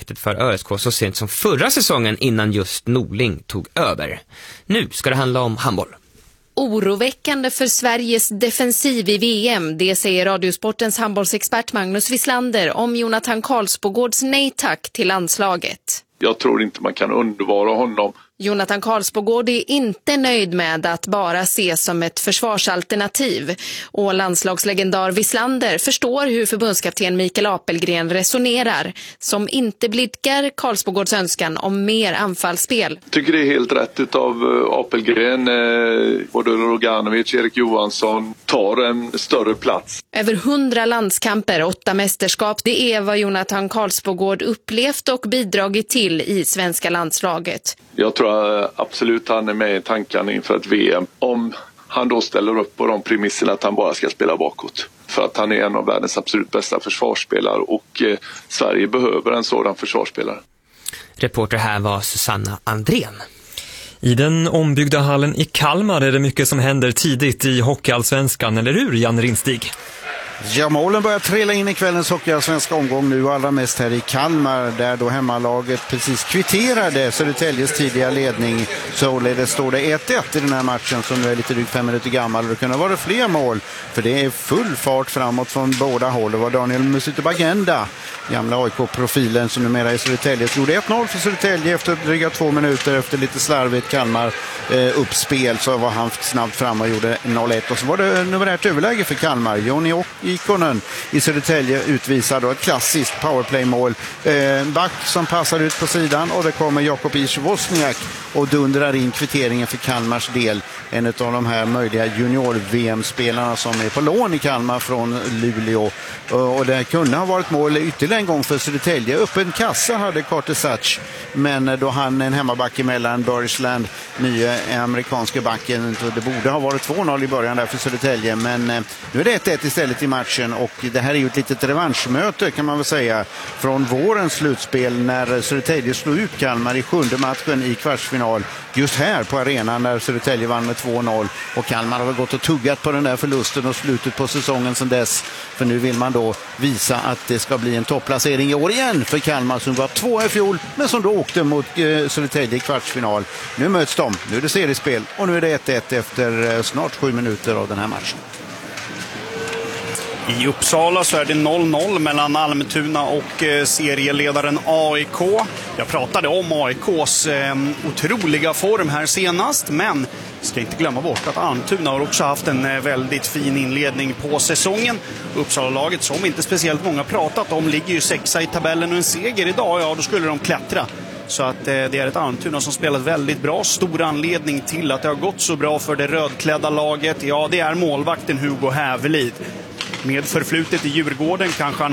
kontraktet för ÖSK så sent som förra säsongen innan just Norling tog över. Nu ska det handla om handboll. Oroväckande för Sveriges defensiv i VM, det säger Radiosportens handbollsexpert Magnus Wislander om Jonathan Karlsbogårds nej tack till landslaget. Jag tror inte man kan undvara honom. Jonathan Karlsbogård är inte nöjd med att bara ses som ett försvarsalternativ. Och landslagslegendar Wislander förstår hur förbundskapten Mikael Apelgren resonerar, som inte blidkar Karlsbogårds önskan om mer anfallsspel. Jag tycker det är helt rätt utav Apelgren. Både Roganovic, Erik Johansson tar en större plats. Över 100 landskamper, 8 mästerskap, det är vad Jonathan Karlsbogård upplevt och bidragit till i svenska landslaget. Jag tror absolut han är med i tankarna inför ett VM. Om han då ställer upp på de premisserna att han bara ska spela bakåt. För att han är en av världens absolut bästa försvarsspelare och Sverige behöver en sådan försvarsspelare. Reporter här var Susanna Andrén. I den ombyggda hallen i Kalmar är det mycket som händer tidigt i hockeyallsvenskan, eller hur Jan Rinstig? Ja, målen börjar trilla in i kvällens hockeyallsvenska omgång nu, allra mest här i Kalmar där då hemmalaget precis kvitterade Södertäljes tidiga ledning. Således står det 1-1 i den här matchen som nu är lite drygt 5 minuter gammal. Det kunde vara fler mål för det är full fart framåt från båda håll. Det var Daniel Musutubagenda, gamla AIK-profilen som numera är Södertäljes, gjorde 1-0 för Södertälje efter dryga 2 minuter efter lite slarvigt Kalmar uppspel, så var han snabbt fram och gjorde 0-1 och så var det numerärt överläge för Kalmar. Joni Ikonen i Södertälje utvisar då ett klassiskt powerplay-mål. Back som passar ut på sidan och det kommer Jakob Isch-Wozniak och dundrar in kvitteringen för Kalmars del. En av de här möjliga junior-VM-spelarna som är på lån i Kalmar från Luleå. Och det kunde ha varit mål ytterligare en gång för Södertälje. Öppen kassa hade Carter Satch, men då han en hemmaback emellan Burrisland, nya amerikanska backen. Det borde ha varit 2-0 i början där för Södertälje, men nu är det 1-1 istället i matchen och det här är ju ett litet revanschmöte kan man väl säga från vårens slutspel när Södertälje slog ut Kalmar i 7:e matchen i kvartsfinal just här på arenan när Södertälje vann med 2-0 och Kalmar har gått och tuggat på den där förlusten och slutet på säsongen sedan dess, för nu vill man då visa att det ska bli en topplacering i år igen för Kalmar som var 2 i fjol men som då åkte mot Södertälje i kvartsfinal. Nu möts de, nu är det seriespel och nu är det 1-1 efter snart 7 minuter av den här matchen. I Uppsala så är det 0-0 mellan Almtuna och serieledaren AIK. Jag pratade om AIKs otroliga form här senast, men ska inte glömma bort att Almtuna har också haft en väldigt fin inledning på säsongen. Uppsala-laget, som inte speciellt många pratat om, ligger ju 6 i tabellen och en seger idag, ja då skulle de klättra. Så att det är ett Almtuna som spelat väldigt bra. Stor anledning till att det har gått så bra för det rödklädda laget, ja det är målvakten Hugo Hävelid. Med förflutet i Djurgården kanske han